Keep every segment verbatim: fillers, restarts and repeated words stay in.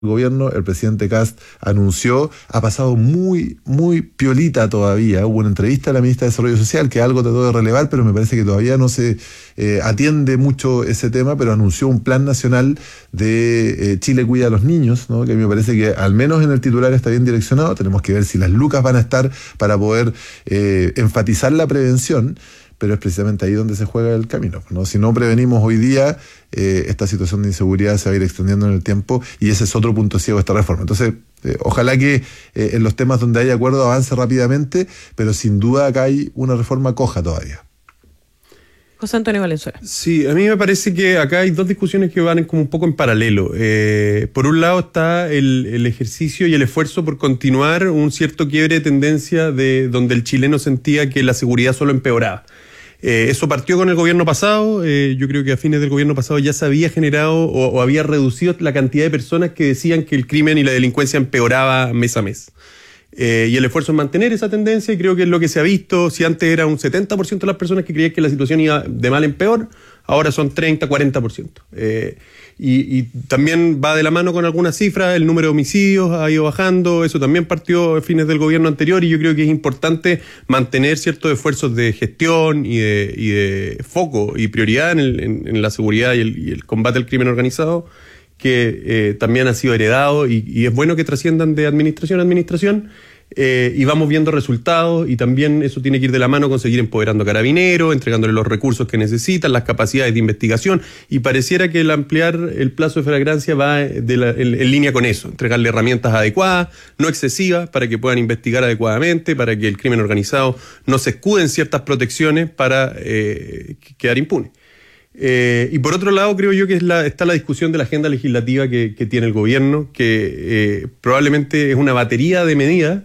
gobierno, el presidente Kast anunció, ha pasado muy, muy piolita todavía. Hubo una entrevista a la ministra de Desarrollo Social, que algo trató de relevar, pero me parece que todavía no se eh, atiende mucho ese tema, pero anunció un plan nacional de eh, Chile Cuida a los Niños, ¿no? Que a mí me parece que al menos en el titular está bien direccionado. Tenemos que ver si las lucas van a estar para poder eh, enfatizar la prevención, pero es precisamente ahí donde se juega el camino, ¿no? Si no prevenimos hoy día, eh, esta situación de inseguridad se va a ir extendiendo en el tiempo, y ese es otro punto ciego de esta reforma. Entonces, eh, ojalá que eh, en los temas donde haya acuerdo avance rápidamente, pero sin duda acá hay una reforma coja todavía. José Antonio Valenzuela. Sí, a mí me parece que acá hay dos discusiones que van como un poco en paralelo. Eh, por un lado está el, el ejercicio y el esfuerzo por continuar un cierto quiebre de tendencia de donde el chileno sentía que la seguridad solo empeoraba. Eh, eso partió con el gobierno pasado. Eh, yo creo que a fines del gobierno pasado ya se había generado o, o había reducido la cantidad de personas que decían que el crimen y la delincuencia empeoraba mes a mes. Eh, y el esfuerzo en mantener esa tendencia, y creo que es lo que se ha visto. Si antes era un setenta por ciento de las personas que creían que la situación iba de mal en peor, ahora son treinta, cuarenta por ciento. Eh, y, y también va de la mano con algunas cifras, el número de homicidios ha ido bajando, eso también partió a fines del gobierno anterior, y yo creo que es importante mantener ciertos esfuerzos de gestión y de, y de foco y prioridad en, el, en, en la seguridad y el, y el combate al crimen organizado, que eh, también ha sido heredado, y, y es bueno que trasciendan de administración a administración, eh, y vamos viendo resultados, y también eso tiene que ir de la mano con seguir empoderando a Carabineros, entregándole los recursos que necesitan, las capacidades de investigación, y pareciera que el ampliar el plazo de flagrancia va de la, en, en línea con eso, entregarle herramientas adecuadas, no excesivas, para que puedan investigar adecuadamente, para que el crimen organizado no se escude en ciertas protecciones para eh, quedar impune. Eh, y por otro lado, creo yo que es la, está la discusión de la agenda legislativa que, que tiene el gobierno, que eh, probablemente es una batería de medidas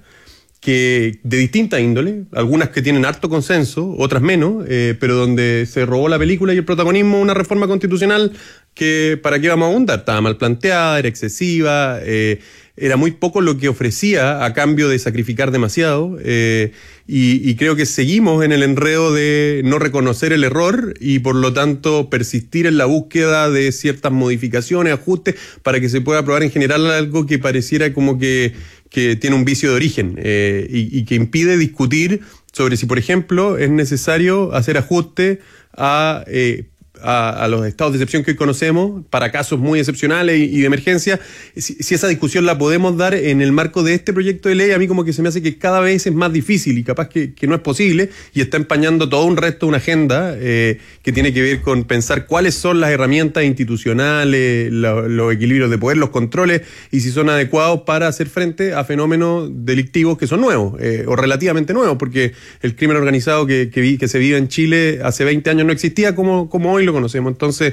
que de distinta índole, algunas que tienen harto consenso, otras menos, eh, pero donde se robó la película y el protagonismo una reforma constitucional que, ¿para qué vamos a abundar? Estaba mal planteada, era excesiva, eh, era muy poco lo que ofrecía a cambio de sacrificar demasiado, eh, y, y creo que seguimos en el enredo de no reconocer el error y por lo tanto persistir en la búsqueda de ciertas modificaciones, ajustes, para que se pueda aprobar en general algo que pareciera como que, que tiene un vicio de origen, eh, y, y que impide discutir sobre si, por ejemplo, es necesario hacer ajustes a... Eh, A, a los estados de excepción que hoy conocemos, para casos muy excepcionales y, y de emergencia. Si, si esa discusión la podemos dar en el marco de este proyecto de ley, a mí como que se me hace que cada vez es más difícil y capaz que, que no es posible, y está empañando todo un resto de una agenda eh, que tiene que ver con pensar cuáles son las herramientas institucionales, lo, los equilibrios de poder, los controles, y si son adecuados para hacer frente a fenómenos delictivos que son nuevos, eh, o relativamente nuevos, porque el crimen organizado que, que, vi, que se vive en Chile hace veinte años no existía como, como hoy lo conocemos. Entonces,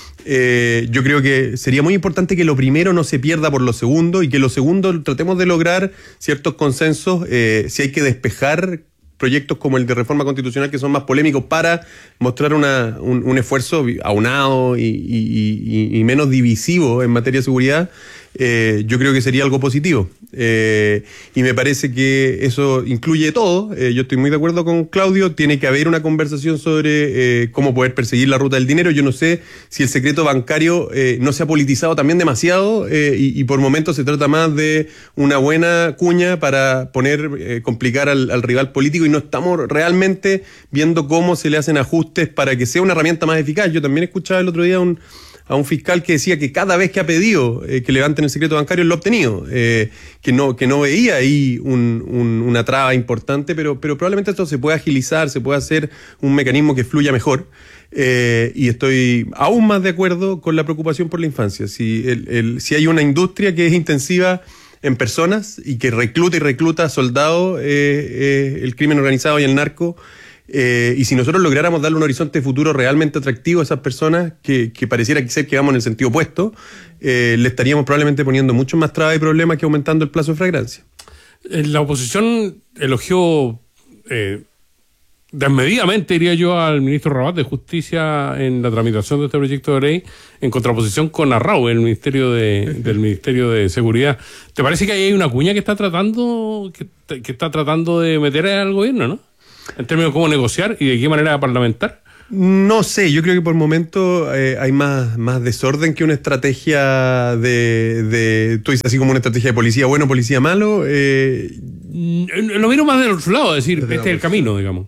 eh, yo creo que sería muy importante que lo primero no se pierda por lo segundo, y que lo segundo tratemos de lograr ciertos consensos, eh, si hay que despejar proyectos como el de reforma constitucional que son más polémicos, para mostrar una, un, un esfuerzo aunado y, y, y, y menos divisivo en materia de seguridad. Eh, yo creo que sería algo positivo, eh, y me parece que eso incluye todo. Eh, yo estoy muy de acuerdo con Claudio, tiene que haber una conversación sobre eh, cómo poder perseguir la ruta del dinero. Yo no sé si el secreto bancario eh, no se ha politizado también demasiado, eh, y, y por momentos se trata más de una buena cuña para poner, eh, complicar al, al rival político, y no estamos realmente viendo cómo se le hacen ajustes para que sea una herramienta más eficaz. Yo también escuchaba el otro día un a un fiscal que decía que cada vez que ha pedido eh, que levanten el secreto bancario lo ha obtenido, eh, que no que no veía ahí un, un, una traba importante, pero, pero probablemente esto se puede agilizar, se puede hacer un mecanismo que fluya mejor, eh, y estoy aún más de acuerdo con la preocupación por la infancia. Si, el, el, si hay una industria que es intensiva en personas y que recluta y recluta soldados, eh, eh, el crimen organizado y el narco. Eh, y si nosotros lográramos darle un horizonte futuro realmente atractivo a esas personas, que, que pareciera que ser que vamos en el sentido opuesto, eh, le estaríamos probablemente poniendo mucho más trabas y problemas que aumentando el plazo de flagrancia. La oposición elogió eh, desmedidamente, diría yo, al ministro Rabat de Justicia en la tramitación de este proyecto de ley, en contraposición con Arrau, el ministerio de, del Ministerio de Seguridad. ¿Te parece que ahí hay una cuña que está tratando, que, que está tratando de meter al gobierno, no? En términos de cómo negociar y de qué manera parlamentar. No sé, yo creo que por el momento eh, hay más, más desorden que una estrategia de, de. Tú dices así como una estrategia de policía bueno, policía malo. Eh, Lo miro más del otro lado, es decir, este es el camino, digamos.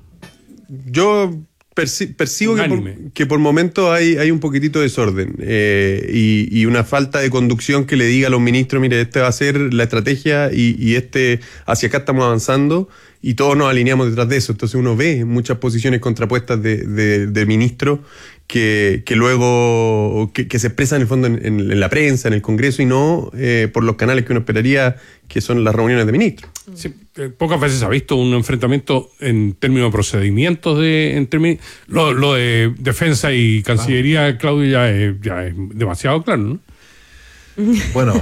Yo perci percibo que por, que por momentos hay, hay un poquitito de desorden eh, y, y una falta de conducción que le diga a los ministros, mire, esta va a ser la estrategia y, y este hacia acá estamos avanzando y todos nos alineamos detrás de eso. Entonces uno ve muchas posiciones contrapuestas de, de, de ministros que, que luego que, que se expresan en el fondo en, en, en la prensa, en el Congreso y no eh, por los canales que uno esperaría, que son las reuniones de ministros. Sí, eh, pocas veces se ha visto un enfrentamiento en términos de procedimientos de en términos, lo, lo de defensa y cancillería, ah. Claudio, ya es, ya es demasiado claro, ¿no? Bueno,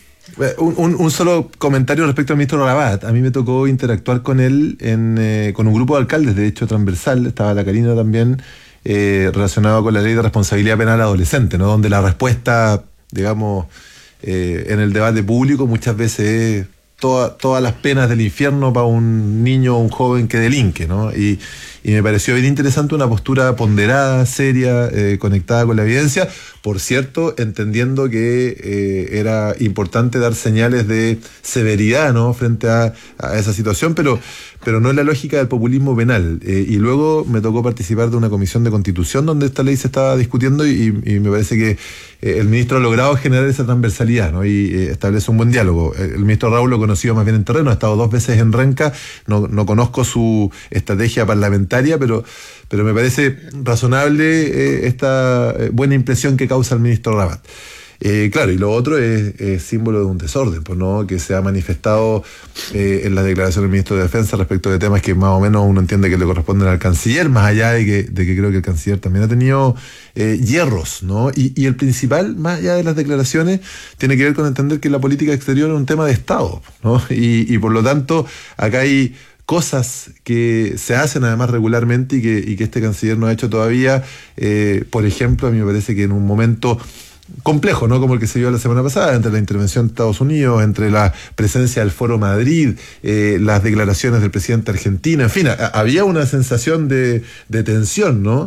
un, un, un solo comentario respecto al ministro Rabat. A mí me tocó interactuar con él en, eh, con un grupo de alcaldes, de hecho transversal, estaba la Karina también, eh, relacionado con la ley de responsabilidad penal adolescente, ¿no? Donde la respuesta, digamos, eh, en el debate público muchas veces es toda, todas las penas del infierno para un niño o un joven que delinque, ¿no? Y, y me pareció bien interesante una postura ponderada, seria, eh, conectada con la evidencia, por cierto, entendiendo que eh, era importante dar señales de severidad, ¿no? Frente a, a esa situación, pero, pero no es la lógica del populismo penal. Eh, y luego me tocó participar de una comisión de constitución donde esta ley se estaba discutiendo y, y me parece que eh, el ministro ha logrado generar esa transversalidad, ¿no? Y eh, establece un buen diálogo. El, el ministro Raúl lo he conocido más bien en terreno, ha estado dos veces en Renca, no, no conozco su estrategia parlamentaria, pero, pero me parece razonable eh, esta eh, buena impresión que causa el ministro Rabat. Eh, claro, y lo otro es, es símbolo de un desorden, pues, ¿no? Que se ha manifestado eh, en las declaraciones del ministro de Defensa respecto de temas que más o menos uno entiende que le corresponden al canciller, más allá de que, de que creo que el canciller también ha tenido eh, hierros, ¿no? Y, y el principal, más allá de las declaraciones, tiene que ver con entender que la política exterior es un tema de Estado, ¿no? Y, y por lo tanto, acá hay cosas que se hacen además regularmente y que, y que este canciller no ha hecho todavía. Eh, por ejemplo, a mí me parece que en un momento complejo, ¿no? Como el que se vio la semana pasada, entre la intervención de Estados Unidos, entre la presencia del Foro Madrid, eh, las declaraciones del presidente argentino, en fin, a, había una sensación de, de tensión, ¿no?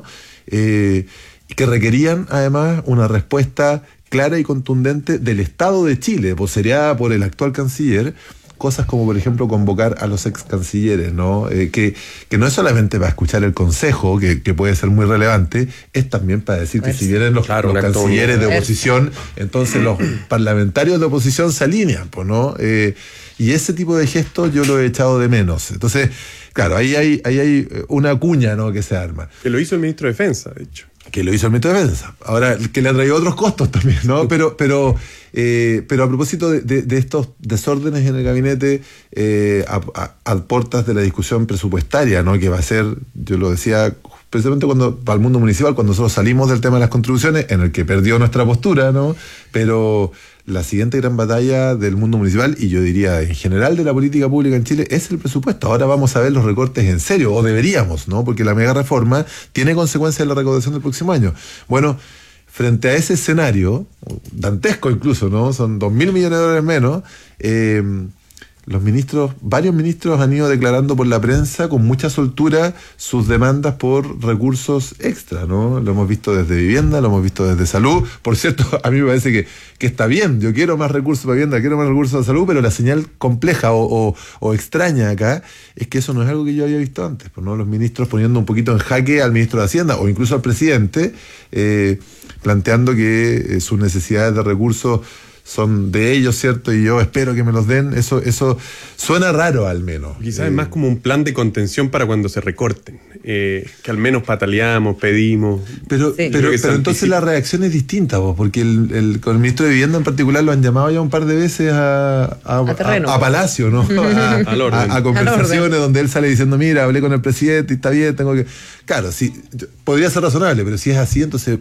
Eh, que requerían además una respuesta clara y contundente del Estado de Chile, vocereada por el actual canciller. Cosas como, por ejemplo, convocar a los ex cancilleres, ¿no? Eh, que, que no es solamente para escuchar el consejo, que, que puede ser muy relevante, es también para decir pues, que si vienen los, claro, los cancilleres de oposición, entonces los parlamentarios de oposición se alinean, pues, ¿no? Eh, y ese tipo de gestos yo lo he echado de menos. Entonces, claro, ahí hay, ahí hay una cuña, ¿no? Que se arma. Que lo hizo el ministro de Defensa, de hecho. Que lo hizo el ministro de Defensa. Ahora, que le ha traído otros costos también, ¿no? Pero, pero, eh, pero a propósito de, de, de estos desórdenes en el gabinete, eh, a, a, a puertas de la discusión presupuestaria, ¿no? Que va a ser, yo lo decía, precisamente cuando, para el mundo municipal, cuando nosotros salimos del tema de las contribuciones, en el que perdió nuestra postura, ¿no? Pero la siguiente gran batalla del mundo municipal, y yo diría en general de la política pública en Chile, es el presupuesto. Ahora vamos a ver los recortes en serio, o deberíamos, ¿no? Porque la mega reforma tiene consecuencias en la recaudación del próximo año. Bueno, frente a ese escenario, dantesco incluso, ¿no? Son dos mil millones de dólares menos, eh, los ministros, varios ministros han ido declarando por la prensa con mucha soltura sus demandas por recursos extra, ¿no? Lo hemos visto desde vivienda, lo hemos visto desde salud. Por cierto, a mí me parece que, que está bien, yo quiero más recursos para vivienda, quiero más recursos de salud, pero la señal compleja o, o, o extraña acá es que eso no es algo que yo había visto antes, pues, ¿no? Los ministros poniendo un poquito en jaque al ministro de Hacienda o incluso al presidente, eh, planteando que eh, sus necesidades de recursos son de ellos, ¿cierto? Y yo espero que me los den. Eso eso suena raro al menos. Quizás eh, es más como un plan de contención para cuando se recorten. Eh, que al menos pataleamos, pedimos. Pero, sí. pero, pero entonces la reacción es distinta, vos, porque el, el, con el ministro de Vivienda en particular lo han llamado ya un par de veces a, a, a, terreno, a, a Palacio, ¿no? a, al orden. a, a conversaciones donde él sale diciendo, mira, hablé con el presidente y está bien, tengo que... Claro, sí, podría ser razonable, pero si es así, entonces...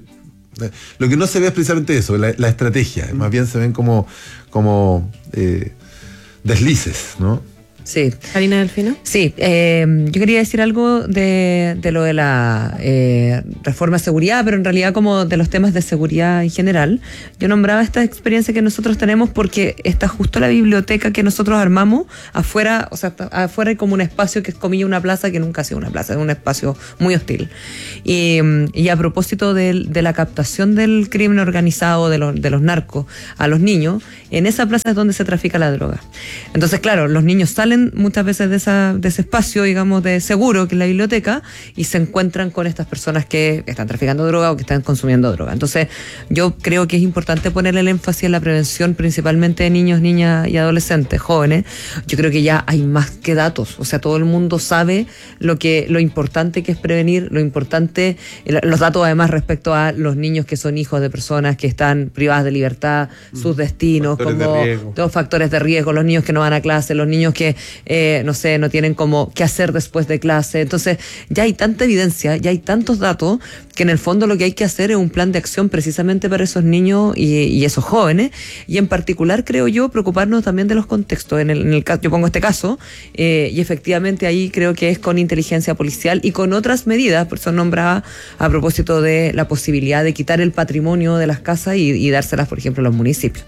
Lo que no se ve es precisamente eso, la, la estrategia, más bien se ven como, como eh, deslices, ¿no? Sí. Karina Delfino. Sí, eh, yo quería decir algo de, de lo de la eh, reforma de seguridad, pero en realidad como de los temas de seguridad en general. Yo nombraba esta experiencia que nosotros tenemos porque está justo la biblioteca que nosotros armamos afuera, o sea, afuera hay como un espacio que es comilla una plaza que nunca ha sido una plaza, es un espacio muy hostil. Y, y a propósito de, de la captación del crimen organizado, de, los de los narcos a los niños, en esa plaza es donde se trafica la droga. Entonces, claro, los niños salen muchas veces de, esa, de ese espacio, digamos, de seguro, que es la biblioteca, y se encuentran con estas personas que están traficando droga o que están consumiendo droga. Entonces, yo creo que es importante ponerle el énfasis en la prevención, principalmente de niños, niñas y adolescentes, jóvenes. Yo creo que ya hay más que datos, o sea, todo el mundo sabe lo que lo importante que es prevenir, lo importante, los datos además respecto a los niños que son hijos de personas que están privadas de libertad, sus destinos, factores como de dos factores de riesgo, los niños que no van a clase, los niños que Eh, no sé, no tienen como qué hacer después de clase. Entonces, ya hay tanta evidencia, ya hay tantos datos, que en el fondo lo que hay que hacer es un plan de acción precisamente para esos niños y, y esos jóvenes, y en particular, creo yo, preocuparnos también de los contextos. En el, en el yo pongo este caso, eh, y efectivamente ahí creo que es con inteligencia policial y con otras medidas, por eso nombraba a propósito de la posibilidad de quitar el patrimonio de las casas y, y dárselas, por ejemplo, a los municipios.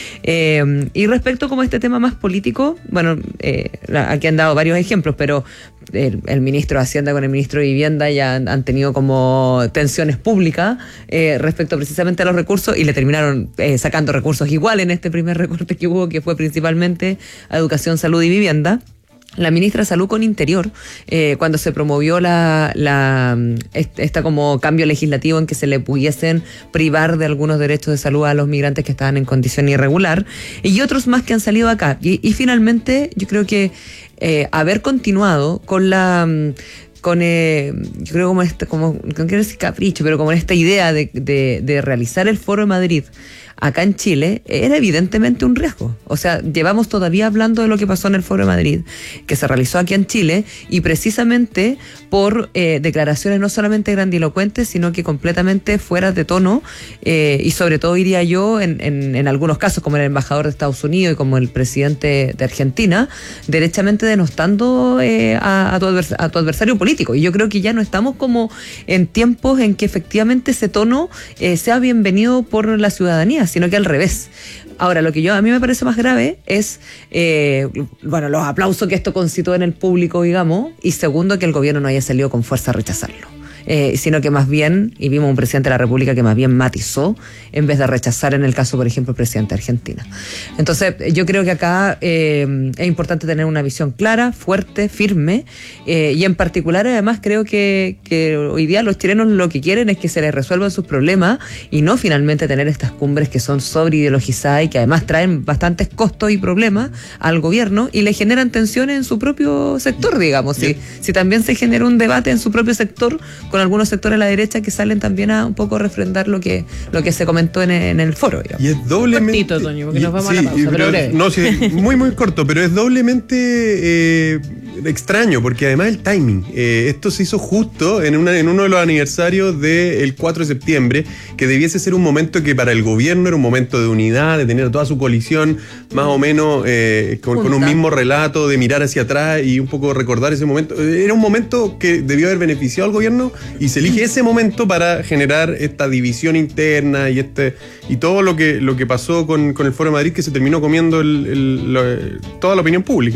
Eh, y respecto como a este tema más político, bueno, eh, aquí han dado varios ejemplos, pero el, el ministro de Hacienda con el ministro de Vivienda ya han, han tenido como tensiones públicas eh, respecto precisamente a los recursos, y le terminaron eh, sacando recursos igual en este primer recorte que hubo, que fue principalmente a educación, salud y vivienda. La ministra de Salud con Interior, eh, cuando se promovió la, la esta como cambio legislativo en que se le pudiesen privar de algunos derechos de salud a los migrantes que estaban en condición irregular, y otros más que han salido acá. Y, y finalmente, yo creo que eh, haber continuado con la... con, eh, yo creo como este, como, no quiero decir capricho, pero como esta idea de, de, de realizar el Foro de Madrid acá en Chile, era evidentemente un riesgo. O sea, llevamos todavía hablando de lo que pasó en el Foro de Madrid, que se realizó aquí en Chile, y precisamente por eh, declaraciones no solamente grandilocuentes, sino que completamente fuera de tono, eh, y sobre todo, diría yo, en, en, en algunos casos, como el embajador de Estados Unidos y como el presidente de Argentina, derechamente denostando eh, a, a, tu advers- a tu adversario político. Y yo creo que ya no estamos como en tiempos en que efectivamente ese tono eh, sea bienvenido por la ciudadanía, sino que al revés. Ahora, lo que yo a mí me parece más grave es, eh, bueno, los aplausos que esto concitó en el público, digamos, y segundo, que el gobierno no haya salido con fuerza a rechazarlo. Eh, sino que más bien, y vimos un presidente de la República que más bien matizó en vez de rechazar, en el caso, por ejemplo, el presidente de Argentina. Entonces, yo creo que acá eh, es importante tener una visión clara, fuerte, firme, eh, y en particular, además, creo que, que hoy día los chilenos lo que quieren es que se les resuelvan sus problemas y no finalmente tener estas cumbres que son sobreideologizadas y que además traen bastantes costos y problemas al gobierno y le generan tensiones en su propio sector, digamos. Si, si también se genera un debate en su propio sector con algunos sectores de la derecha que salen también a un poco refrendar lo que lo que se comentó en el, en el foro, digamos. Y es doblemente... Cortito, Toño, porque y, nos vamos sí, a la pausa, pero pero, breve. No, sí, muy, muy corto, pero es doblemente eh, extraño, porque además el timing. Eh, esto se hizo justo en, una, en uno de los aniversarios del cuatro de septiembre, que debiese ser un momento que para el gobierno era un momento de unidad, de tener a toda su coalición más o menos eh, con, con un mismo relato, de mirar hacia atrás y un poco recordar ese momento. Era un momento que debió haber beneficiado al gobierno, y se elige ese momento para generar esta división interna y este y todo lo que lo que pasó con, con el Foro de Madrid, que se terminó comiendo el, el, lo, toda la opinión pública.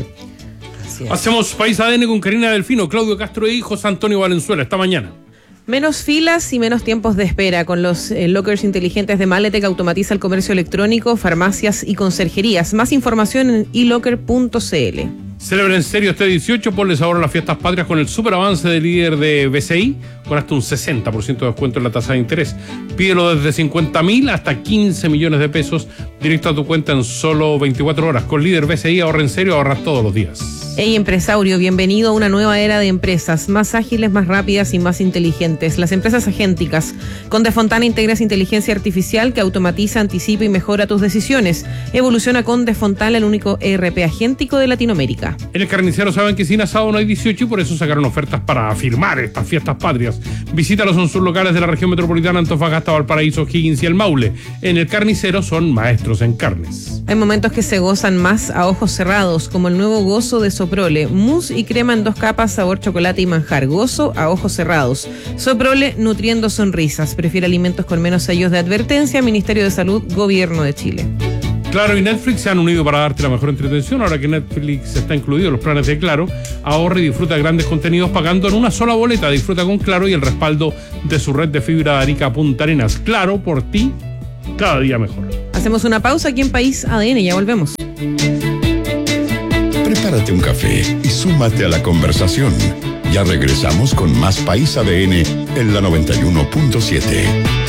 Hacemos País A D N con Karina Delfino, Claudio Castro e hijos, Antonio Valenzuela. Esta mañana. Menos filas y menos tiempos de espera. Con los eh, lockers inteligentes de Maletec automatiza el comercio electrónico, farmacias y conserjerías. Más información en e locker punto c l. Celebra en serio este dieciocho, ponles ahora las fiestas patrias con el super avance del líder de B C I, con hasta un sesenta por ciento de descuento en la tasa de interés. Pídelo desde cincuenta mil hasta quince millones de pesos, directo a tu cuenta en solo veinticuatro horas. Con líder B C I, ahorra en serio, ahorras todos los días. Hey empresario, bienvenido a una nueva era de empresas, más ágiles, más rápidas y más inteligentes. Las empresas agénticas. Con Defontana integras inteligencia artificial que automatiza, anticipa y mejora tus decisiones. Evoluciona con Defontana, el único E R P agéntico de Latinoamérica. En el Carnicero saben que sin asado no hay dieciocho y por eso sacaron ofertas para firmar estas fiestas patrias. Visítalos en sus locales de la región metropolitana, Antofagasta, Valparaíso, Higgins y el Maule. En el Carnicero son maestros en carnes. Hay momentos que se gozan más a ojos cerrados, como el nuevo gozo de sobremesa Soprole, mousse y crema en dos capas, sabor chocolate y manjar, gozo a ojos cerrados. Soprole, nutriendo sonrisas. Prefiere alimentos con menos sellos de advertencia. Ministerio de Salud, Gobierno de Chile. Claro y Netflix se han unido para darte la mejor entretención. Ahora que Netflix está incluido en los planes de Claro, ahorra y disfruta grandes contenidos pagando en una sola boleta. Disfruta con Claro y el respaldo de su red de fibra de Arica Punta Arenas. Claro, por ti, cada día mejor. Hacemos una pausa aquí en País A D N, ya volvemos. Prepárate un café y súmate a la conversación. Ya regresamos con más País A D N en la noventa y uno punto siete.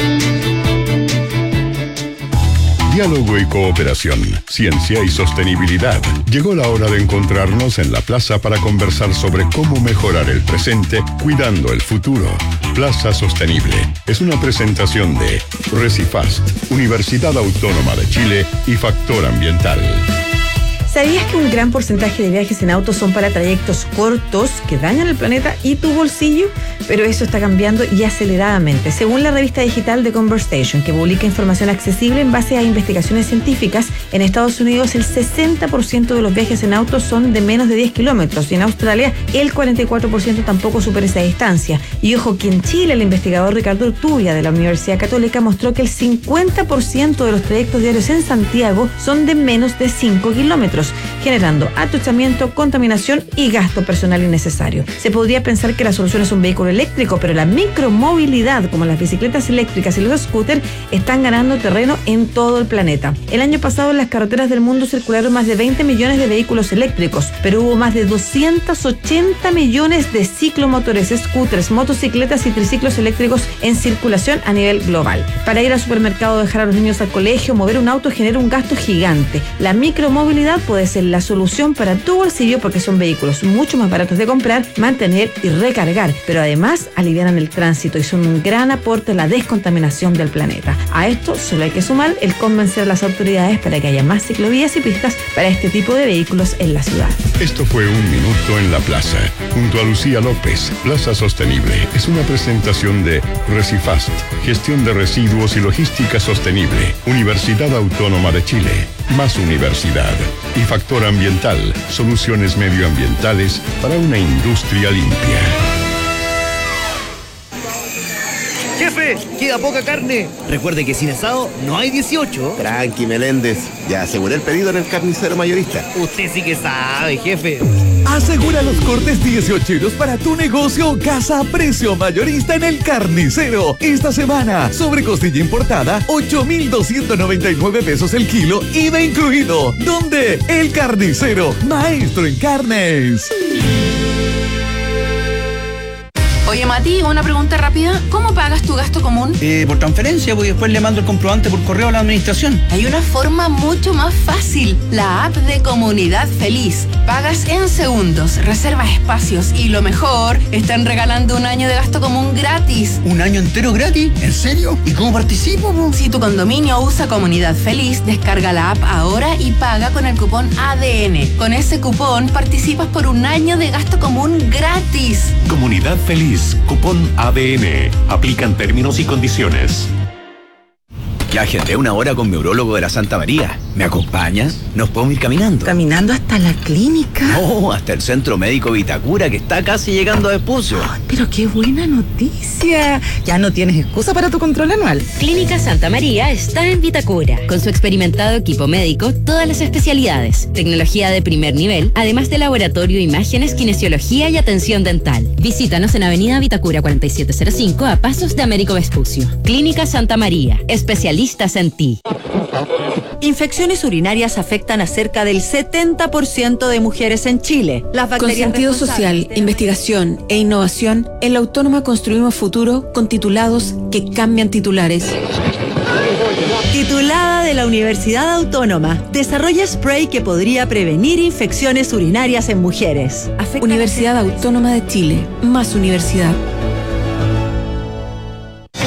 Diálogo y cooperación, ciencia y sostenibilidad. Llegó la hora de encontrarnos en la plaza para conversar sobre cómo mejorar el presente cuidando el futuro. Plaza Sostenible es una presentación de Recifast, Universidad Autónoma de Chile y Factor Ambiental. ¿Sabías que un gran porcentaje de viajes en auto son para trayectos cortos que dañan el planeta y tu bolsillo? Pero eso está cambiando y aceleradamente. Según la revista digital The Conversation, que publica información accesible en base a investigaciones científicas, en Estados Unidos el sesenta por ciento de los viajes en auto son de menos de diez kilómetros y en Australia el cuarenta y cuatro por ciento tampoco supera esa distancia. Y ojo que en Chile el investigador Ricardo Urtubia de la Universidad Católica mostró que el cincuenta por ciento de los trayectos diarios en Santiago son de menos de cinco kilómetros, generando atochamiento, contaminación y gasto personal innecesario. Se podría pensar que la solución es un vehículo eléctrico, pero la micromovilidad, como las bicicletas eléctricas y los scooters, están ganando terreno en todo el planeta. El año pasado en las carreteras del mundo circularon más de veinte millones de vehículos eléctricos, pero hubo más de doscientos ochenta millones de ciclomotores, scooters, motocicletas y triciclos eléctricos en circulación a nivel global. Para ir al supermercado, dejar a los niños al colegio, mover un auto genera un gasto gigante. La micromovilidad puede ser la solución para tu bolsillo porque son vehículos mucho más baratos de comprar, mantener y recargar, pero además alivianan el tránsito y son un gran aporte a la descontaminación del planeta. A esto solo hay que sumar el convencer a las autoridades para que haya más ciclovías y pistas para este tipo de vehículos en la ciudad. Esto fue Un Minuto en la Plaza, junto a Lucía López. Plaza Sostenible es una presentación de Recifast, Gestión de Residuos y Logística Sostenible, Universidad Autónoma de Chile, más universidad, y Factor Ambiental, soluciones medioambientales para una industria limpia. ¡Jefe! ¡Queda poca carne! Recuerde que sin asado no hay dieciocho. Tranqui, Meléndez. Ya aseguré el pedido en el carnicero mayorista. Usted sí que sabe, jefe. Asegura los cortes dieciocheros para tu negocio o casa a precio mayorista en el carnicero. Esta semana, sobre costilla importada, ocho mil doscientos noventa y nueve pesos el kilo, I V A incluido. ¿Dónde? El Carnicero, maestro en carnes. Oye, Mati, una pregunta rápida. ¿Cómo pagas tu gasto común? Eh, por transferencia, pues después le mando el comprobante por correo a la administración. Hay una forma mucho más fácil. La app de Comunidad Feliz. Pagas en segundos, reservas espacios y lo mejor, están regalando un año de gasto común gratis. ¿Un año entero gratis? ¿En serio? ¿Y cómo participo, po? Si tu condominio usa Comunidad Feliz, descarga la app ahora y paga con el cupón A D N. Con ese cupón participas por un año de gasto común gratis. Comunidad Feliz. Cupón A D N. Aplican términos y condiciones. Ya agendé una hora con mi urólogo de la Santa María. ¿Me acompaña? ¿Nos podemos ir caminando? ¿Caminando hasta la clínica? No, hasta el Centro Médico Vitacura, que está casi llegando a Vespucio. Oh, pero qué buena noticia. Ya no tienes excusa para tu control anual. Clínica Santa María está en Vitacura. Con su experimentado equipo médico, todas las especialidades. Tecnología de primer nivel, además de laboratorio, imágenes, kinesiología y atención dental. Visítanos en Avenida Vitacura cuarenta y siete cero cinco, a pasos de Américo Vespucio. Clínica Santa María, especialistas en ti. Infecciones urinarias afectan a cerca del setenta por ciento de mujeres en Chile. Las Con sentido social, investigación e innovación, en la Autónoma construimos futuro con titulados que cambian titulares. Titulada de la Universidad Autónoma, desarrolla spray que podría prevenir infecciones urinarias en mujeres. Afecta Universidad Autónoma de Chile, más universidad.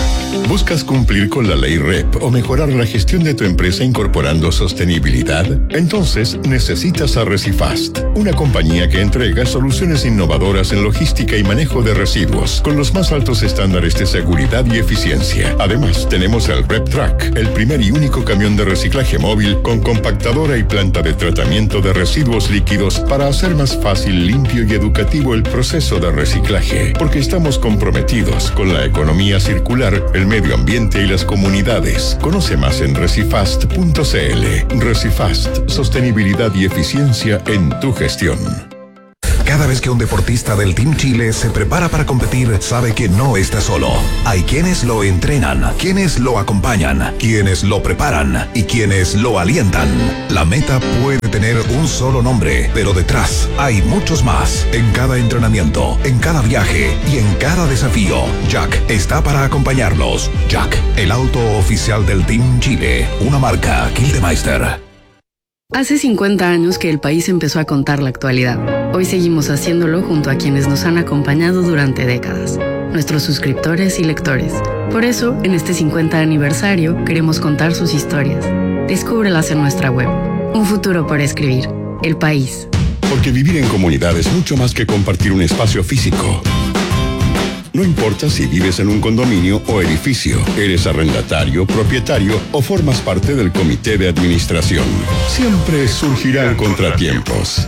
¿Buscas cumplir con la ley R E P o mejorar la gestión de tu empresa incorporando sostenibilidad? Entonces necesitas a Recifast, una compañía que entrega soluciones innovadoras en logística y manejo de residuos con los más altos estándares de seguridad y eficiencia. Además, tenemos el R E P Track, el primer y único camión de reciclaje móvil con compactadora y planta de tratamiento de residuos líquidos para hacer más fácil, limpio y educativo el proceso de reciclaje, porque estamos comprometidos con la economía circular, el medio ambiente y las comunidades. Conoce más en recifast punto c l. Recifast, sostenibilidad y eficiencia en tu gestión. Cada vez que un deportista del Team Chile se prepara para competir, sabe que no está solo. Hay quienes lo entrenan, quienes lo acompañan, quienes lo preparan y quienes lo alientan. La meta puede tener un solo nombre, pero detrás hay muchos más. En cada entrenamiento, en cada viaje y en cada desafío, Jack está para acompañarlos. Jack, el auto oficial del Team Chile, una marca Gildemeister. Hace cincuenta años que el país empezó a contar la actualidad. Hoy seguimos haciéndolo junto a quienes nos han acompañado durante décadas, nuestros suscriptores y lectores. Por eso, en este cincuenta aniversario, queremos contar sus historias. Descúbrelas en nuestra web. Un futuro por escribir. El país. Porque vivir en comunidad es mucho más que compartir un espacio físico. No importa si vives en un condominio o edificio, eres arrendatario, propietario o formas parte del comité de administración. Siempre surgirán contratiempos.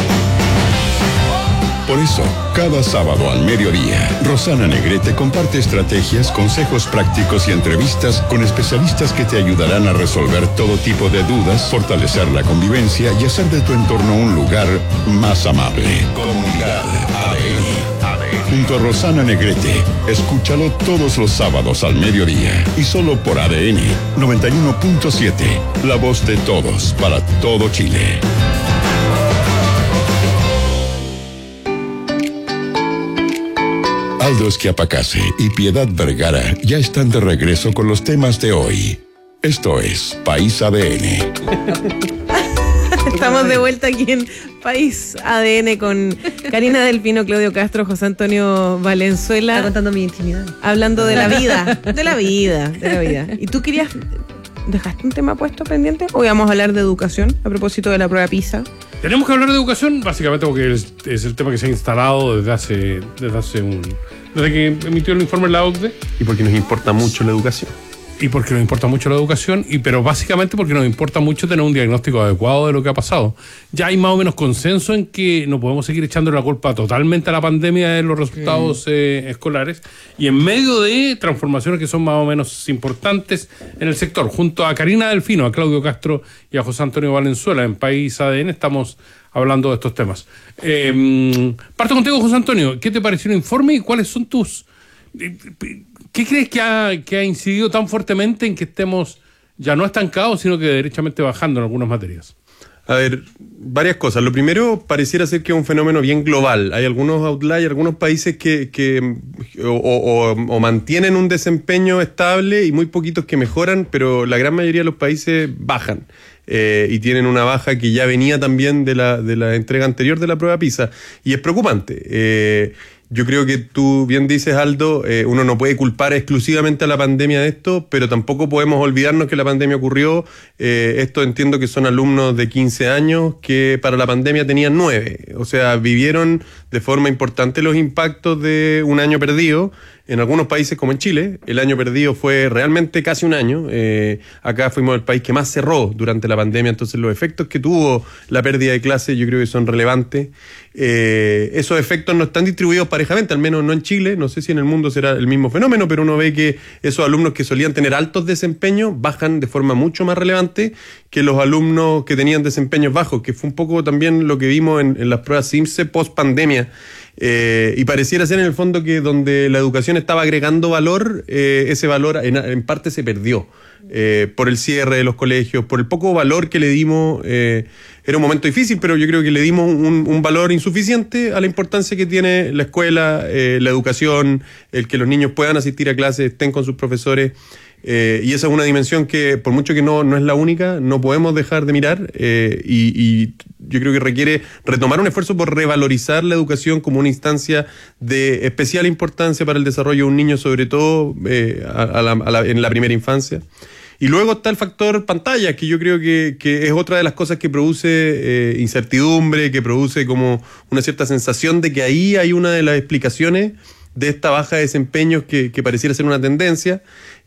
Por eso, cada sábado al mediodía, Rosana Negrete comparte estrategias, consejos prácticos y entrevistas con especialistas que te ayudarán a resolver todo tipo de dudas, fortalecer la convivencia y hacer de tu entorno un lugar más amable. Comunidad A D N. Junto a Rosana Negrete, escúchalo todos los sábados al mediodía y solo por A D N noventa y uno punto siete, la voz de todos para todo Chile. Aldo Esquiapacase y Piedad Vergara ya están de regreso con los temas de hoy. Esto es País A D N. Estamos de vuelta aquí en País A D N con Karina Delfino, Claudio Castro, José Antonio Valenzuela. Está contando mi intimidad. Hablando de la vida, de la vida, de la vida. ¿Y tú querías, dejaste un tema puesto pendiente? Hoy vamos a hablar de educación, a propósito de la prueba PISA. Tenemos que hablar de educación, básicamente porque es, es el tema que se ha instalado desde hace, desde hace un... desde que emitió el informe la O C D E. Y porque nos importa mucho la educación. Y porque nos importa mucho la educación, y pero básicamente porque nos importa mucho tener un diagnóstico adecuado de lo que ha pasado. Ya hay más o menos consenso en que no podemos seguir echando la culpa totalmente a la pandemia de los resultados mm. eh, escolares, y en medio de transformaciones que son más o menos importantes en el sector. Junto a Karina Delfino, a Claudio Castro y a José Antonio Valenzuela en País A D N estamos hablando de estos temas. Eh, parto contigo, José Antonio. ¿Qué te pareció el informe y cuáles son tus... ¿Qué crees que ha, que ha incidido tan fuertemente en que estemos ya no estancados, sino que derechamente bajando en algunas materias? A ver, varias cosas. Lo primero, pareciera ser que es un fenómeno bien global. Hay algunos outliers, algunos países que, que o, o, o mantienen un desempeño estable y muy poquitos que mejoran, pero la gran mayoría de los países bajan. Eh, y tienen una baja que ya venía también de la, de la entrega anterior de la prueba PISA. Y es preocupante. Eh, Yo creo que tú bien dices, Aldo, eh, uno no puede culpar exclusivamente a la pandemia de esto, pero tampoco podemos olvidarnos que la pandemia ocurrió. Eh, esto entiendo que son alumnos de quince años que para la pandemia tenían nueve. O sea, vivieron de forma importante los impactos de un año perdido. En algunos países como en Chile, el año perdido fue realmente casi un año. Eh, acá fuimos el país que más cerró durante la pandemia, entonces los efectos que tuvo la pérdida de clases yo creo que son relevantes. Eh, esos efectos no están distribuidos parejamente, al menos no en Chile, no sé si en el mundo será el mismo fenómeno, pero uno ve que esos alumnos que solían tener altos desempeños bajan de forma mucho más relevante que los alumnos que tenían desempeños bajos, que fue un poco también lo que vimos en, en las pruebas SIMSE post pandemia. Eh, y pareciera ser en el fondo que donde la educación estaba agregando valor, eh, ese valor en, en parte se perdió eh, por el cierre de los colegios, por el poco valor que le dimos. Eh, era un momento difícil, pero yo creo que le dimos un, un valor insuficiente a la importancia que tiene la escuela, eh, la educación, el que los niños puedan asistir a clases, estén con sus profesores. Eh, y esa es una dimensión que, por mucho que no, no es la única, no podemos dejar de mirar. Eh, y, y yo creo que requiere retomar un esfuerzo por revalorizar la educación como una instancia de especial importancia para el desarrollo de un niño, sobre todo eh, a, a la, a la, en la primera infancia. Y luego está el factor pantalla, que yo creo que, que es otra de las cosas que produce eh, incertidumbre, que produce como una cierta sensación de que ahí hay una de las explicaciones de esta baja de desempeños que, que pareciera ser una tendencia,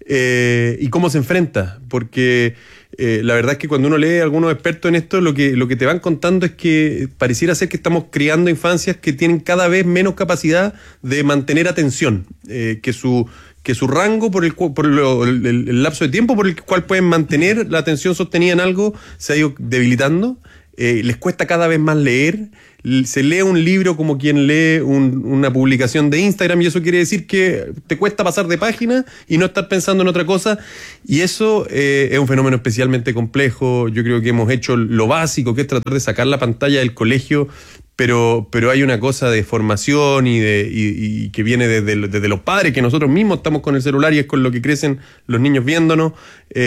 eh, y cómo se enfrenta, porque eh, la verdad es que cuando uno lee a algunos expertos en esto, lo que, lo que te van contando es que pareciera ser que estamos criando infancias que tienen cada vez menos capacidad de mantener atención, eh, que su que su rango por el por lo, el, el lapso de tiempo por el cual pueden mantener la atención sostenida en algo se ha ido debilitando. Eh, les cuesta cada vez más leer, se lee un libro como quien lee un, una publicación de Instagram, y eso quiere decir que te cuesta pasar de página y no estar pensando en otra cosa, y eso eh, es un fenómeno especialmente complejo. Yo creo que hemos hecho lo básico, que es tratar de sacar la pantalla del colegio, pero pero hay una cosa de formación y de y, y que viene desde, desde los padres, que nosotros mismos estamos con el celular y es con lo que crecen los niños viéndonos,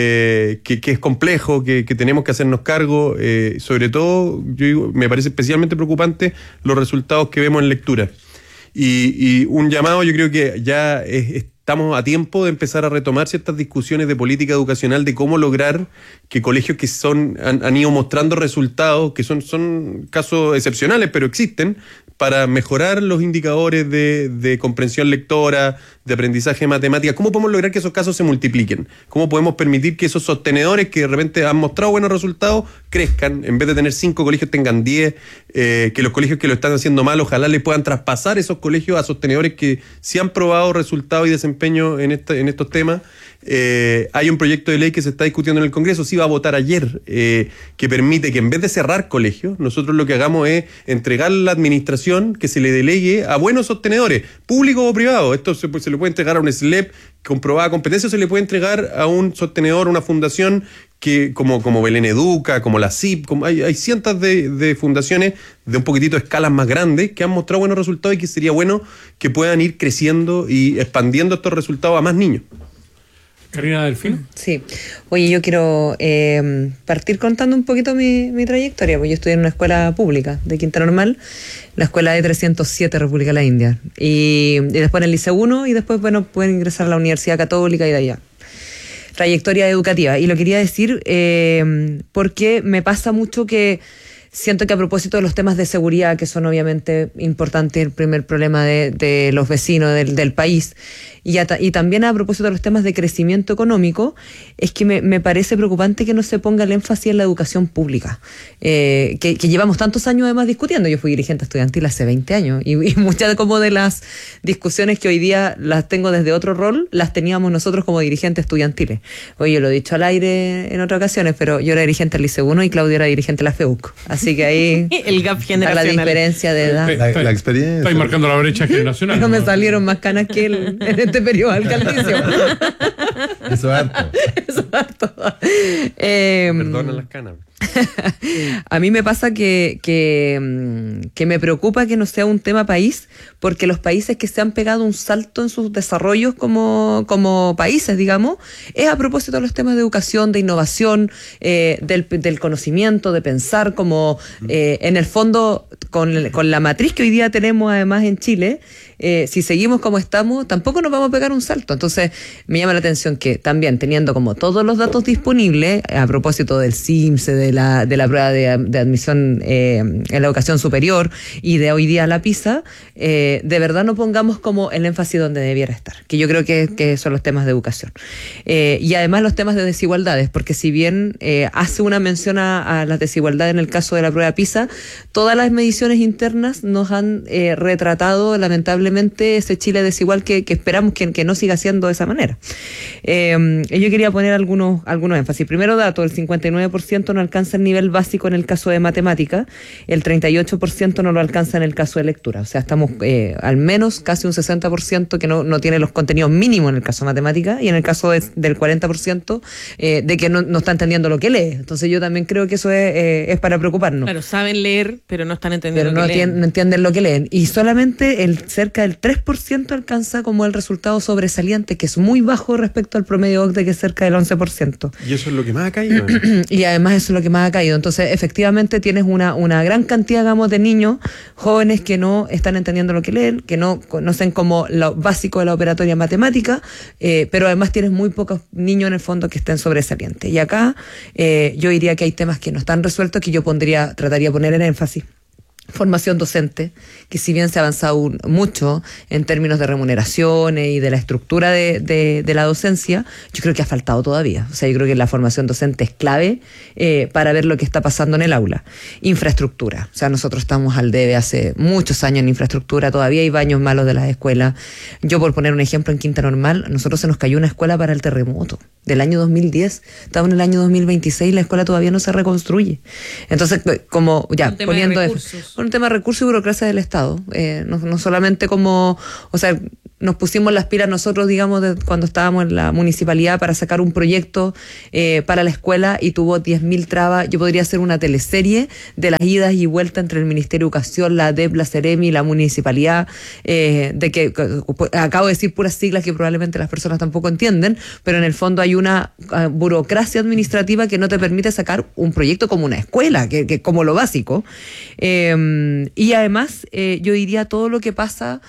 eh, que, que es complejo, que, que tenemos que hacernos cargo, eh, sobre todo yo digo, me parece especialmente preocupante los resultados que vemos en lectura, y, y un llamado, yo creo que ya es, es estamos a tiempo de empezar a retomar ciertas discusiones de política educacional, de cómo lograr que colegios que son han, han ido mostrando resultados, que son, son casos excepcionales, pero existen, para mejorar los indicadores de, de comprensión lectora, de aprendizaje de matemáticas. ¿Cómo podemos lograr que esos casos se multipliquen? ¿Cómo podemos permitir que esos sostenedores que de repente han mostrado buenos resultados crezcan? En vez de tener cinco colegios, tengan diez, eh, que los colegios que lo están haciendo mal, ojalá le puedan traspasar esos colegios a sostenedores que sí han probado resultados y desempeño en, esta, en estos temas. Eh, hay un proyecto de ley que se está discutiendo en el Congreso, se iba a votar ayer, eh, que permite que en vez de cerrar colegios, nosotros lo que hagamos es entregar la administración, que se le delegue a buenos sostenedores, públicos o privados. Esto se, se le puede entregar a un S L E P comprobada competencia, o se le puede entregar a un sostenedor, una fundación que como, como Belén Educa, como la C I P, como hay, hay cientos de, de fundaciones de un poquitito de escalas más grandes que han mostrado buenos resultados, y que sería bueno que puedan ir creciendo y expandiendo estos resultados a más niños. Karina Delfino. Sí. Oye, yo quiero eh, partir contando un poquito mi, mi trayectoria, porque yo estudié en una escuela pública de Quinta Normal, la escuela de trescientos siete, República de la India, y, y después en el Liceo uno, y después, bueno, pueden ingresar a la Universidad Católica y de allá. Trayectoria educativa. Y lo quería decir eh, porque me pasa mucho que siento que a propósito de los temas de seguridad, que son obviamente importantes, el primer problema de, de los vecinos del, del país, y, a, y también a propósito de los temas de crecimiento económico, es que me, me parece preocupante que no se ponga el énfasis en la educación pública, eh, que, que llevamos tantos años además discutiendo. Yo fui dirigente estudiantil hace veinte años, y, y muchas como de las discusiones que hoy día las tengo desde otro rol, las teníamos nosotros como dirigentes estudiantiles. Oye, yo lo he dicho al aire en otras ocasiones, pero yo era dirigente del Liceo uno y Claudia era dirigente de la FEUC. Así que ahí el gap generacional, la diferencia de edad. La, la experiencia. Estáis marcando la brecha generacional. No me salieron más canas que él en este periodo alcaldicio. Eso es harto. Eso es harto. Eh, Perdona las canas. A mí me pasa que, que, que me preocupa que no sea un tema país, porque los países que se han pegado un salto en sus desarrollos como, como países, digamos, es a propósito de los temas de educación, de innovación, eh, del, del conocimiento, de pensar, como eh, en el fondo, con, con la matriz que hoy día tenemos además en Chile, eh, si seguimos como estamos, tampoco nos vamos a pegar un salto. Entonces, me llama la atención que también teniendo como todos los datos disponibles, a propósito del CIMSE, de la, de la prueba de, de admisión eh, en la educación superior y de hoy día la PISA, eh, de verdad no pongamos como el énfasis donde debiera estar, que yo creo que, que son los temas de educación. Eh, y además los temas de desigualdades, porque si bien eh, hace una mención a, a las desigualdades en el caso de la prueba PISA, todas las mediciones internas nos han eh, retratado lamentablemente ese Chile desigual que, que esperamos que, que no siga siendo de esa manera. Eh, yo quería poner algunos, algunos énfasis. Primero dato, el cincuenta y nueve por ciento no alcanza el nivel básico en el caso de matemática, el treinta y ocho por ciento no lo alcanza en el caso de lectura. O sea, estamos eh, al menos casi un sesenta por ciento que no, no tiene los contenidos mínimos en el caso de matemática, y en el caso de, del cuarenta por ciento eh, de que no, no está entendiendo lo que lee. Entonces yo también creo que eso es, eh, es para preocuparnos. Claro, saben leer, pero no están entendiendo entienden pero lo no, que leen. no entienden lo que leen. Y solamente el cerca del tres por ciento alcanza como el resultado sobresaliente, que es muy bajo respecto al promedio O C D E, que es cerca del once por ciento. Y eso es lo que más ha caído. Y además eso es lo que más ha caído. Entonces, efectivamente, tienes una, una gran cantidad, digamos, de niños jóvenes que no están entendiendo lo que leen, que no conocen como lo básico de la operatoria matemática, eh, pero además tienes muy pocos niños en el fondo que estén sobresalientes. Y acá eh, yo diría que hay temas que no están resueltos, que yo pondría, trataría de poner en énfasis. Formación docente, que si bien se ha avanzado un, mucho en términos de remuneraciones y de la estructura de, de, de la docencia, yo creo que ha faltado todavía. O sea, yo creo que la formación docente es clave eh, para ver lo que está pasando en el aula. Infraestructura. O sea, nosotros estamos al debe hace muchos años en infraestructura, todavía hay baños malos de las escuelas. Yo, por poner un ejemplo, en Quinta Normal, nosotros se nos cayó una escuela para el terremoto del año dos mil diez. Estamos en el año dos mil veintiséis, la escuela todavía no se reconstruye. Entonces, como ya un tema poniendo de eso, un tema de recursos y burocracia del Estado, eh, no, no solamente como, o sea, nos pusimos las pilas nosotros, digamos, de cuando estábamos en la municipalidad para sacar un proyecto eh, para la escuela y tuvo diez mil trabas. Yo podría hacer una teleserie de las idas y vueltas entre el Ministerio de Educación, la A D E P, la Ceremi, la municipalidad, eh, de que, que acabo de decir puras siglas que probablemente las personas tampoco entienden, pero en el fondo hay una uh, burocracia administrativa que no te permite sacar un proyecto como una escuela, que, que como lo básico. Eh, y además, eh, yo diría todo lo que pasa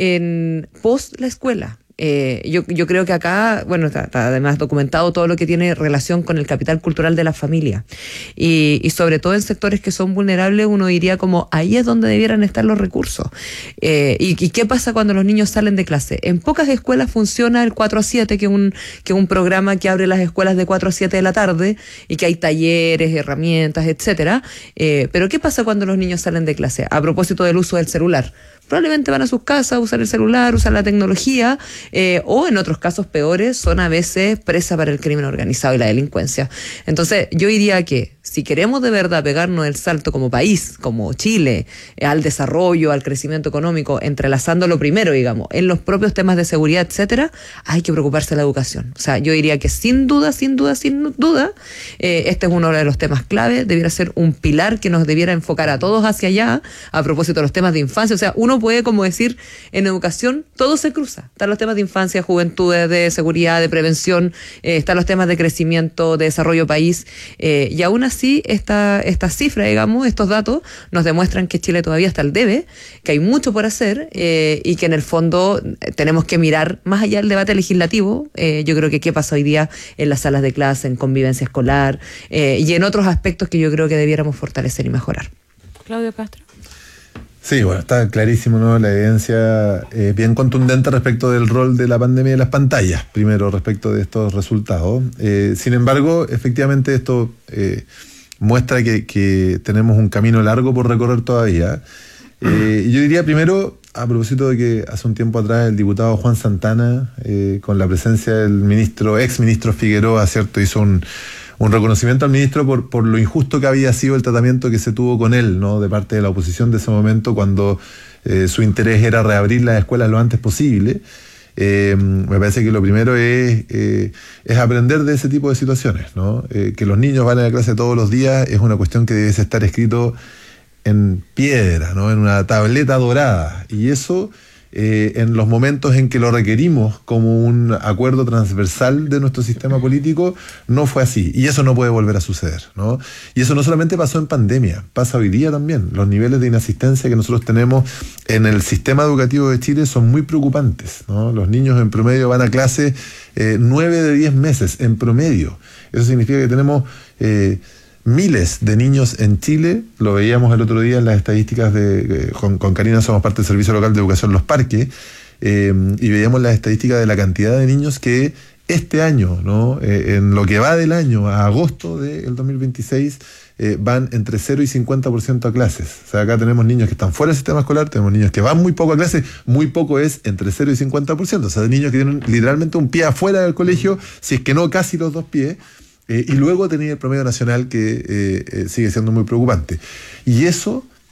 en post la escuela. Eh, yo, yo creo que acá, bueno, está, está además documentado todo lo que tiene relación con el capital cultural de la familia. Y, y sobre todo en sectores que son vulnerables, uno diría como ahí es donde debieran estar los recursos. Eh, y, ¿Y qué pasa cuando los niños salen de clase? En pocas escuelas funciona el cuatro a siete, que es un, que es un programa que abre las escuelas de cuatro a siete de la tarde y que hay talleres, herramientas, etcétera. Eh, pero ¿qué pasa cuando los niños salen de clase? A propósito del uso del celular. Probablemente van a sus casas a usar el celular, usar la tecnología, eh, o en otros casos peores, son a veces presa para el crimen organizado y la delincuencia. Entonces, yo diría que si queremos de verdad pegarnos el salto como país, como Chile, eh, al desarrollo, al crecimiento económico, entrelazándolo primero, digamos, en los propios temas de seguridad, etcétera, hay que preocuparse de la educación. O sea, yo diría que sin duda, sin duda, sin duda, eh, este es uno de los temas clave, debiera ser un pilar que nos debiera enfocar a todos hacia allá, a propósito de los temas de infancia. O sea, uno puede como decir, en educación todo se cruza. Están los temas de infancia, juventudes, de seguridad, de prevención, eh, están los temas de crecimiento, de desarrollo país, eh, y aún así esta, esta cifra, digamos, estos datos nos demuestran que Chile todavía está al debe, que hay mucho por hacer eh, y que en el fondo tenemos que mirar más allá del debate legislativo. Eh, yo creo que qué pasa hoy día en las salas de clase, en convivencia escolar eh, y en otros aspectos que yo creo que debiéramos fortalecer y mejorar. Claudio Castro. Sí, bueno, está clarísimo, ¿no? La evidencia eh, bien contundente respecto del rol de la pandemia de las pantallas, primero respecto de estos resultados. Eh, sin embargo, efectivamente esto eh, muestra que, que tenemos un camino largo por recorrer todavía. Eh, yo diría primero, a propósito de que hace un tiempo atrás el diputado Juan Santana, eh, con la presencia del ministro, ex ministro Figueroa, ¿cierto?, hizo un un reconocimiento al ministro por, por lo injusto que había sido el tratamiento que se tuvo con él, ¿no?, de parte de la oposición de ese momento, cuando eh, su interés era reabrir las escuelas lo antes posible. Eh, me parece que lo primero es, eh, es aprender de ese tipo de situaciones, ¿no? Eh, que los niños van a la clase todos los días es una cuestión que debe estar escrito en piedra, ¿no?, en una tableta dorada, y eso Eh, en los momentos en que lo requerimos como un acuerdo transversal de nuestro sistema político, no fue así, y eso no puede volver a suceder, ¿no? Y eso no solamente pasó en pandemia, pasa hoy día también. Los niveles de inasistencia que nosotros tenemos en el sistema educativo de Chile son muy preocupantes, ¿no? Los niños en promedio van a clase eh, nueve de diez meses, en promedio. Eso significa que tenemos eh, miles de niños en Chile, lo veíamos el otro día en las estadísticas de, eh, con, con Karina somos parte del Servicio Local de Educación Los Parques, eh, y veíamos las estadísticas de la cantidad de niños que este año, ¿no?, eh, en lo que va del año a agosto del dos mil veintiséis, eh, van entre cero y cincuenta por ciento a clases. O sea, acá tenemos niños que están fuera del sistema escolar, tenemos niños que van muy poco a clases, muy poco es entre cero y cincuenta por ciento. O sea, niños que tienen literalmente un pie afuera del colegio, si es que no casi los dos pies. Eh, y luego tenía el promedio nacional que eh, eh, sigue siendo muy preocupante. Y eso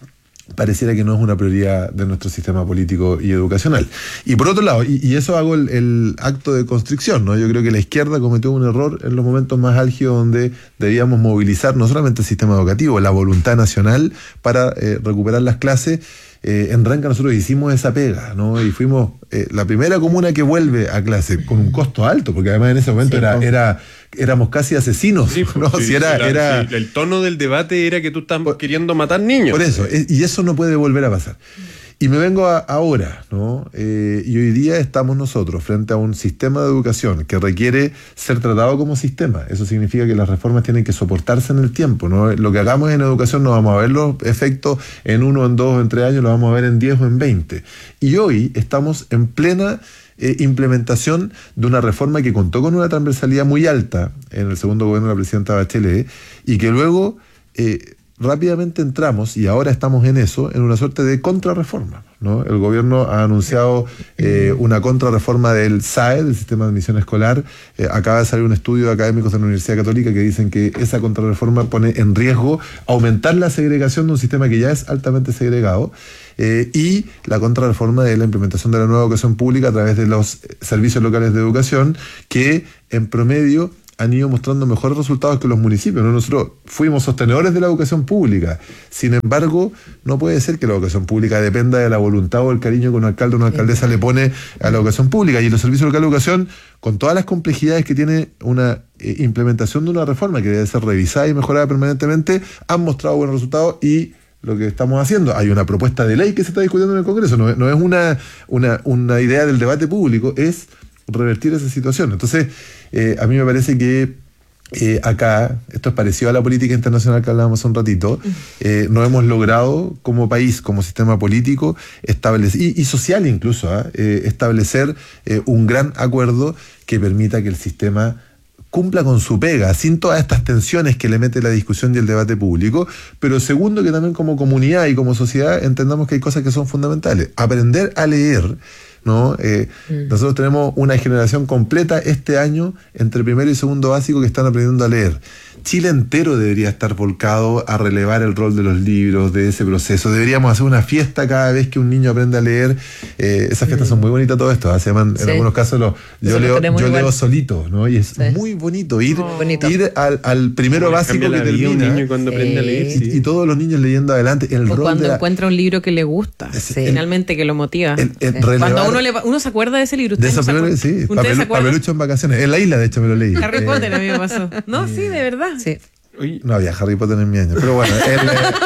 pareciera que no es una prioridad de nuestro sistema político y educacional. Y por otro lado, y, y eso hago el, el acto de constricción, ¿no? Yo creo que la izquierda cometió un error en los momentos más álgidos donde debíamos movilizar no solamente el sistema educativo, la voluntad nacional para eh, recuperar las clases. Eh, en Renca nosotros hicimos esa pega, ¿no? Y fuimos eh, la primera comuna que vuelve a clase con un costo alto, porque además en ese momento sí, era, no. era éramos casi asesinos, sí, ¿no? Sí, si era, sí, era... Sí, el tono del debate era que tú estás queriendo matar niños. Por eso, y eso no puede volver a pasar. Y me vengo a, ahora, ¿no? Eh, y hoy día estamos nosotros frente a un sistema de educación que requiere ser tratado como sistema. Eso significa que las reformas tienen que soportarse en el tiempo, ¿no? Lo que hagamos en educación no vamos a ver los efectos en uno, en dos, en tres años, lo vamos a ver en diez o en veinte. Y hoy estamos en plena eh, implementación de una reforma que contó con una transversalidad muy alta en el segundo gobierno de la presidenta Bachelet y que luego... Eh, rápidamente entramos, y ahora estamos en eso, en una suerte de contrarreforma, ¿no? El gobierno ha anunciado eh, una contrarreforma del S A E, del Sistema de Admisión Escolar. Eh, acaba de salir un estudio de académicos de la Universidad Católica que dicen que esa contrarreforma pone en riesgo aumentar la segregación de un sistema que ya es altamente segregado. Eh, y la contrarreforma de la implementación de la nueva educación pública a través de los servicios locales de educación que en promedio han ido mostrando mejores resultados que los municipios, ¿no? Nosotros fuimos sostenedores de la educación pública. Sin embargo, no puede ser que la educación pública dependa de la voluntad o el cariño que un alcalde o una alcaldesa le pone a la educación pública. Y los servicios locales de educación, con todas las complejidades que tiene una eh, implementación de una reforma que debe ser revisada y mejorada permanentemente, han mostrado buenos resultados y lo que estamos haciendo. Hay una propuesta de ley que se está discutiendo en el Congreso. No, no es una, una, una idea del debate público, es revertir esa situación. Entonces, eh, a mí me parece que eh, acá, esto es parecido a la política internacional que hablábamos hace un ratito, eh, no hemos logrado como país, como sistema político, establecer, y, y social incluso, ¿eh? Eh, establecer eh, un gran acuerdo que permita que el sistema cumpla con su pega, sin todas estas tensiones que le mete la discusión y el debate público, pero segundo, que también como comunidad y como sociedad entendamos que hay cosas que son fundamentales. Aprender a leer, ¿no? Eh, mm. Nosotros tenemos una generación completa este año entre primero y segundo básico que están aprendiendo a leer. Chile entero debería estar volcado a relevar el rol de los libros, de ese proceso. Deberíamos hacer una fiesta cada vez que un niño aprende a leer. Eh, esas fiestas mm. son muy bonitas, todo esto. ¿eh? Se llaman, sí. En algunos casos, los, yo, leo, yo leo solito, ¿no? Y es sí. muy bonito ir, oh, bonito. ir al, al primero como básico que termina. Un niño cuando sí. aprende a leer. Sí. Y, y todos los niños leyendo adelante. El o rol cuando de la, encuentra un libro que le gusta, es, finalmente, el, que lo motiva. El, el sí. Cuando uno, le, uno se acuerda de ese libro. De eso primero, sí. Papel, Papelucho en vacaciones. En la isla, de hecho, me lo leí. Harry Potter a mí me pasó. No, sí, de verdad. Sí. No había Harry Potter en mi año, pero bueno. El,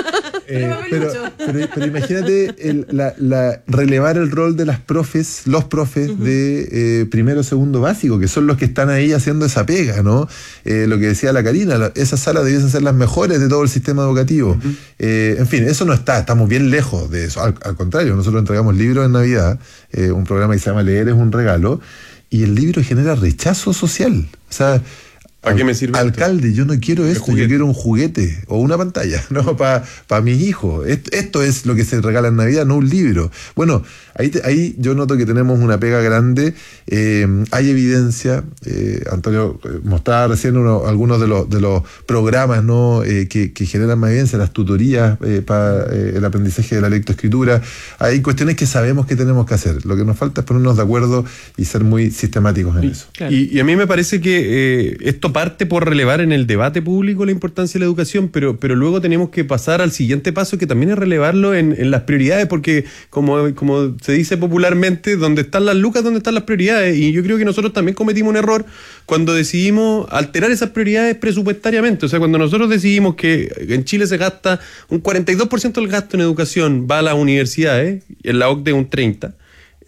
eh, pero, pero, pero imagínate el, la, la, relevar el rol de las profes, los profes uh-huh. de eh, primero, segundo básico, que son los que están ahí haciendo esa pega, ¿no? Eh, lo que decía la Karina, la, esas salas debiesen ser las mejores de todo el sistema educativo. Uh-huh. Eh, en fin, eso no está, estamos bien lejos de eso. Al, al contrario, nosotros entregamos libros en Navidad, eh, un programa que se llama Leer es un regalo, y el libro genera rechazo social. O sea, ¿para qué me sirve alcalde, esto? Yo no quiero esto, yo quiero un juguete o una pantalla, ¿no? Para pa mis hijos. Esto, esto es lo que se regala en Navidad, no un libro. Bueno, ahí, te, ahí yo noto que tenemos una pega grande. Eh, hay evidencia. Eh, Antonio mostraba recién uno, algunos de los, de los programas, ¿no? Eh, que, que generan más evidencia, las tutorías eh, para eh, el aprendizaje de la lectoescritura. Hay cuestiones que sabemos que tenemos que hacer. Lo que nos falta es ponernos de acuerdo y ser muy sistemáticos en y, eso. Claro. Y, y a mí me parece que eh, esto parte por relevar en el debate público la importancia de la educación, pero, pero luego tenemos que pasar al siguiente paso, que también es relevarlo en, en las prioridades, porque como, como se dice popularmente, donde están las lucas, donde están las prioridades, y yo creo que nosotros también cometimos un error cuando decidimos alterar esas prioridades presupuestariamente. O sea, cuando nosotros decidimos que en Chile se gasta un cuarenta y dos por ciento del gasto en educación va a las universidades, en la O C D E un treinta por ciento,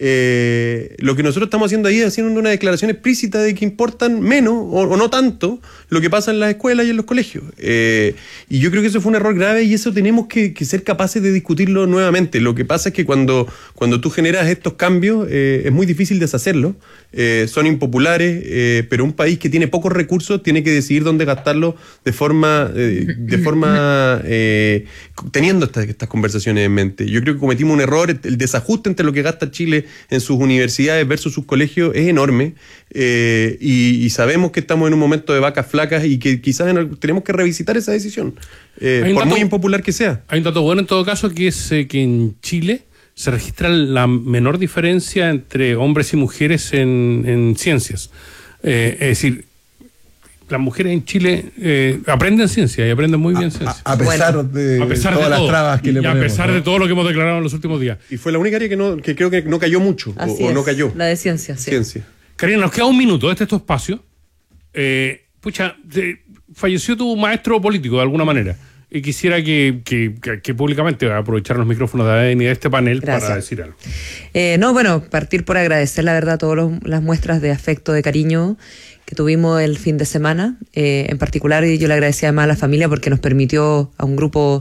Eh, lo que nosotros estamos haciendo ahí es haciendo una declaración explícita de que importan menos o, o no tanto lo que pasa en las escuelas y en los colegios. Eh, y yo creo que eso fue un error grave y eso tenemos que, que ser capaces de discutirlo nuevamente. Lo que pasa es que cuando, cuando tú generas estos cambios eh, es muy difícil deshacerlos. Eh, son impopulares, eh, pero un país que tiene pocos recursos tiene que decidir dónde gastarlo de forma, eh, de forma eh, teniendo estas, estas conversaciones en mente. Yo creo que cometimos un error, el desajuste entre lo que gasta Chile en sus universidades versus sus colegios es enorme, eh, y, y sabemos que estamos en un momento de vacas flacas y que quizás en, tenemos que revisitar esa decisión, eh, por dato, muy impopular que sea. Hay un dato bueno en todo caso, que es eh, que en Chile se registra la menor diferencia entre hombres y mujeres en, en ciencias. Eh, es decir, las mujeres en Chile eh, aprenden ciencia y aprenden muy bien a, ciencia. A, a pesar bueno, de a pesar todas de las trabas que y le ponemos. Y a pesar, ¿no?, de todo lo que hemos declarado en los últimos días. Y fue la única área que, no, que creo que no cayó mucho, o, o no cayó. La de ciencia, sí. Ciencia. Karina, nos queda un minuto. Este es tu espacio. Eh, pucha, de, falleció tu maestro político de alguna manera. Y quisiera que, que, que, que públicamente aprovechar los micrófonos de A D N y de este panel. Gracias. Para decir algo. Eh, no, bueno, partir por agradecer, la verdad, todas las muestras de afecto, de cariño que tuvimos el fin de semana. Eh, en particular, yo le agradecía además a la familia porque nos permitió a un grupo,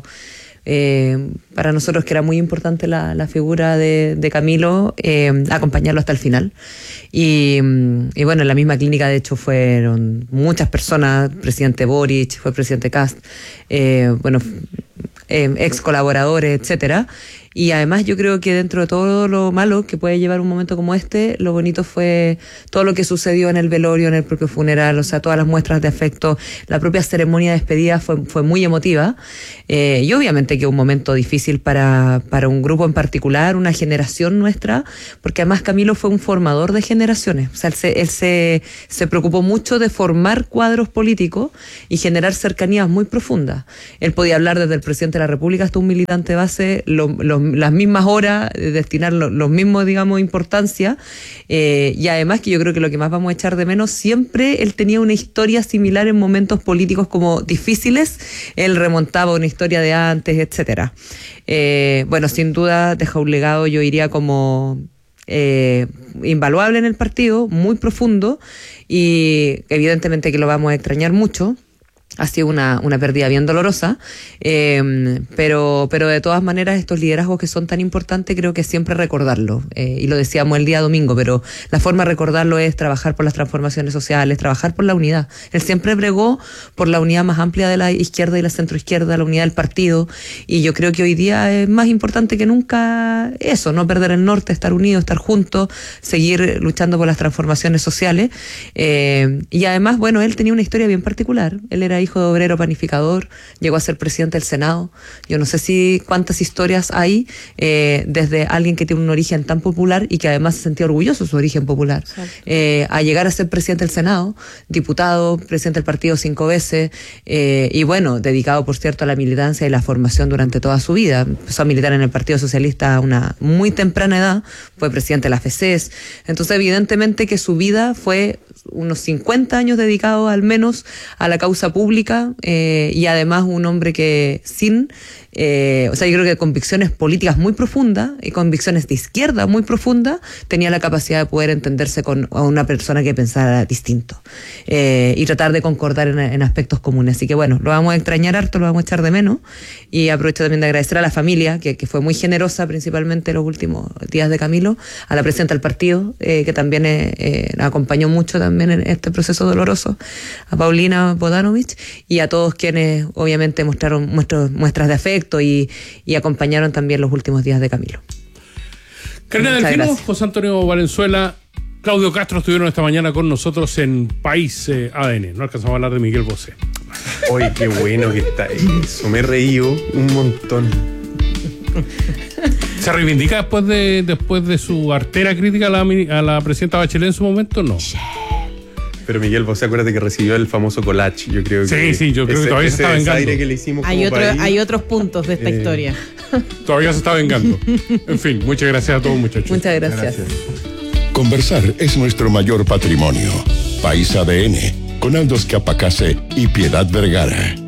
eh, para nosotros que era muy importante la, la figura de, de Camilo, eh, acompañarlo hasta el final. Y, y bueno, en la misma clínica de hecho fueron muchas personas, presidente Boric, fue presidente Kast, eh, bueno, eh, ex colaboradores, etcétera. Y además yo creo que dentro de todo lo malo que puede llevar un momento como este, lo bonito fue todo lo que sucedió en el velorio, en el propio funeral, o sea, todas las muestras de afecto, la propia ceremonia de despedida fue, fue muy emotiva. Eh, y obviamente que un momento difícil para, para un grupo en particular, una generación nuestra, porque además Camilo fue un formador de generaciones. O sea, él se, él se, se preocupó mucho de formar cuadros políticos y generar cercanías muy profundas. Él podía hablar desde el presidente de la República hasta un militante base, lo, lo las mismas horas, destinar los, los mismos, digamos, importancia, eh, y además que yo creo que lo que más vamos a echar de menos, siempre él tenía una historia similar en momentos políticos como difíciles, él remontaba una historia de antes, etcétera. Eh, bueno, sin duda deja un legado, yo diría como eh, invaluable en el partido, muy profundo, y evidentemente que lo vamos a extrañar mucho. Ha sido una, una pérdida bien dolorosa, eh, pero, pero de todas maneras estos liderazgos que son tan importantes creo que siempre recordarlo, eh, y lo decíamos el día domingo, pero la forma de recordarlo es trabajar por las transformaciones sociales, trabajar por la unidad. Él siempre bregó por la unidad más amplia de la izquierda y la centroizquierda, la unidad del partido, y yo creo que hoy día es más importante que nunca eso, no perder el norte, estar unidos, estar juntos, seguir luchando por las transformaciones sociales, eh, y además, bueno, él tenía una historia bien particular, él era hijo de obrero panificador, llegó a ser presidente del Senado. Yo no sé si cuántas historias hay eh, desde alguien que tiene un origen tan popular y que además se sentía orgulloso de su origen popular, eh, a llegar a ser presidente del Senado, diputado, presidente del partido cinco veces, eh, y bueno, dedicado por cierto a la militancia y la formación durante toda su vida. Empezó a militar en el Partido Socialista a una muy temprana edad, fue presidente de la F C E S, entonces evidentemente que su vida fue unos cincuenta años dedicados al menos a la causa pública, eh, y además un hombre que sin, eh, o sea, yo creo que convicciones políticas muy profundas y convicciones de izquierda muy profundas, tenía la capacidad de poder entenderse con una persona que pensara distinto, eh, y tratar de concordar en, en aspectos comunes. Así que bueno, lo vamos a extrañar harto, lo vamos a echar de menos, y aprovecho también de agradecer a la familia que, que fue muy generosa principalmente los últimos días de Camilo, a la presidenta del partido, eh, que también eh, eh, acompañó mucho también en este proceso doloroso, a Paulina Bodanovich, y a todos quienes obviamente mostraron muestros, muestras de afecto y, y acompañaron también los últimos días de Camilo. Karina Delfino, José Antonio Valenzuela, Claudio Castro estuvieron esta mañana con nosotros en País eh, A D N. No alcanzamos a hablar de Miguel Bosé. Oye, qué bueno que está eso. Me he reído un montón. ¿Se reivindica después de después de su artera crítica a la, a la presidenta Bachelet en su momento? No. Pero Miguel Bosé, acuérdate que recibió el famoso collage. Yo creo que sí, sí, yo creo ese, que todavía se está vengando. Que le hicimos hay, otro, hay otros puntos de esta eh, historia. Todavía se está vengando. En fin, muchas gracias a todos, muchachos. Muchas gracias. gracias. Conversar es nuestro mayor patrimonio. País A D N, con Aldos Capacase y Piedad Vergara.